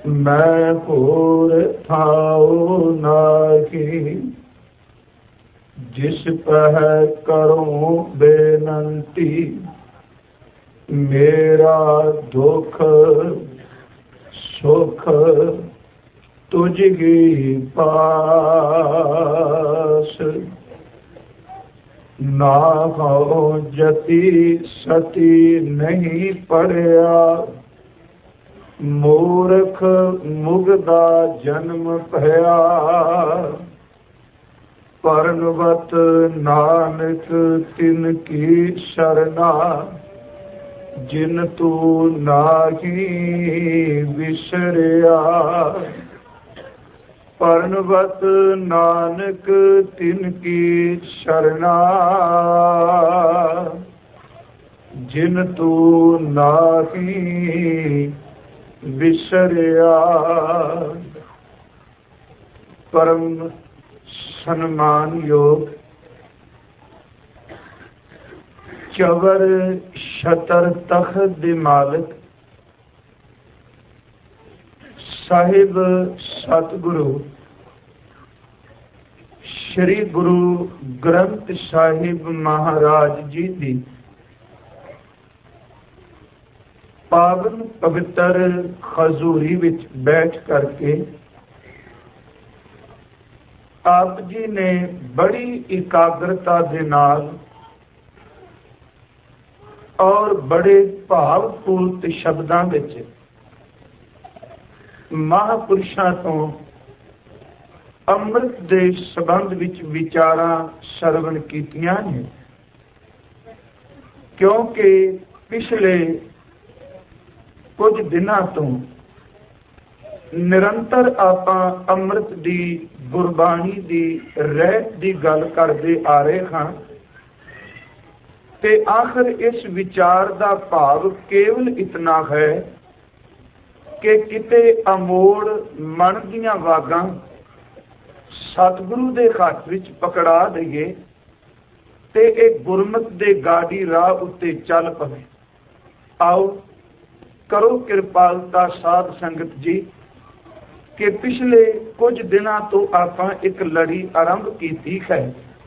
मैं होर थाओ नाहि, जिस पह करूं बेनंती। मेरा दुख सुख तुझगी पास, ना हो जति सती नहीं पड़या। मूर्ख मुगदा जन्म भया, परनवत नानक तिन की शरणा। जिन तू नाही विसरिया, परनवत नानक तिन की शरणा। जिन तू नाही विसरिया। परम सन्मान योग चवर छतर तख्त दे मालिक साहिब सतगुरु श्री गुरु ग्रंथ साहिब महाराज जी दी पावन पवित्र खजूरी विच बैठ करके आप जी ने बड़ी एकाग्रता दे नाल और बड़े भावपूर्त शब्दां विच महापुरुषां तो अमृत दे संबंध विच विचारां श्रवण कीतियां ने। क्योंकि पिछले कुछ दिनों तो निरंतर आपां अमृत दी गुरबाणी दी रहत दी गल करदे आ रहे हां ते आखिर इस विचार दा भाव केवल इतना है कि किते अमोड़ मन दीयां वागां सतगुरु दे हथ विच पकड़ा दईए ते एक गुरमत दे गाड़ी राह उत्ते चल पवे। आओ करो कृपालता साध संगत जी कि पिछले कुछ दिनों तो आपां एक लड़ी आरंभ की है।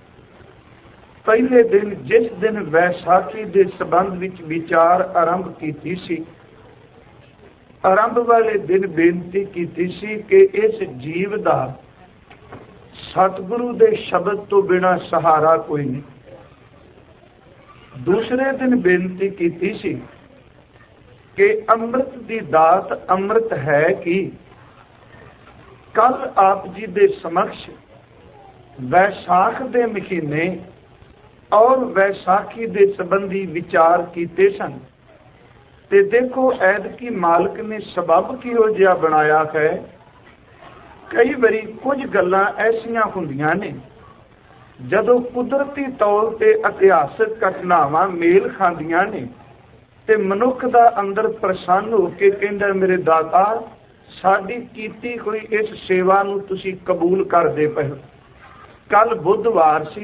पहले दिन जिस दिन वैसाखी के संबंध विच विचार आरंभ की सी, आरंभ वाले दिन बेनती की सी कि इस जीव का सतगुरु दे शब्द तो बिना सहारा कोई नहीं। दूसरे दिन बेनती की सी कि अमृत दी दात अमृत है कि कल आप जी दे समक्ष वैसाख दे महीने और वैसाखी दे संबंधी विचार कीते सन। ते देखो ऐदकी मालिक ने सबब किहो जिहा बनाया है। कई बारी कुछ गल्लां ऐसियां हुंदियां ने जदों कुदरती तौर ते इतिहासक घटनावां मेल खांदियां ने ते मनुख दा अंदर प्रसन्न हो के कहंदा मेरे दाता साडी कीती होई इस सेवा नूं तुसीं कबूल करदे पए। कल बुधवार सी,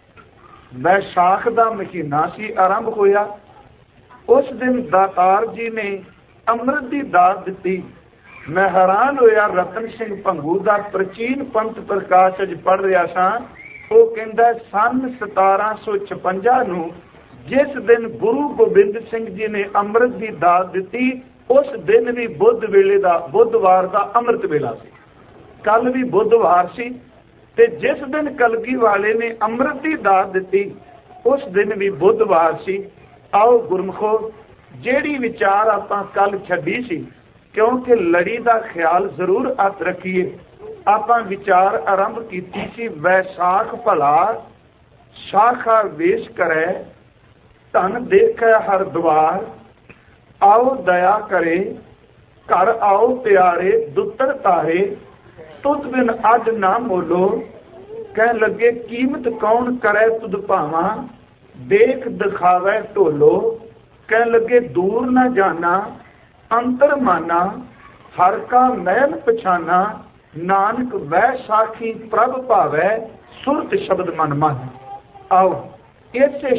वैसाख दा महीना सी आरंभ होया। उस दिन दातार जी ने अमृत की दात दी। मैं हैरान होया रतन सिंह भंगू का प्राचीन पंथ प्रकाश अज पढ़ रहा सा। वो कहता सन 1756 नूं जिस दिन गुरु गोबिंद सिंह जी ने अमृत की दात दी उस दिन भी बुध वेले का बुधवार का अमृत वेला सी। कल भी बुधवार सी ते जिस दिन कलगी वाले ने अमृत की दात दी उस दिन भी बुधवार सी। आओ गुरमुखो जेड़ी विचार आपां कल छड्डी सी, क्योंकि लड़ी का ख्याल जरूर हथ रखिए। आपां विचार आरंभ कीती सी वैसाख भला शाखा वेश करे, धन देखे हर द्वार। आओ दया करे घर आओ प्यारे दुतर तारे। तुद बिन अज ना मोलो, कह लगे कीमत कौन करे तुद भावा। देख दिखावे ढोलो, कह लगे दूर न जाना। अंतर माना हर का महल पछाना। नानक वह साखी प्रभ भावै, सुरत शब्द मन मन। आओ इस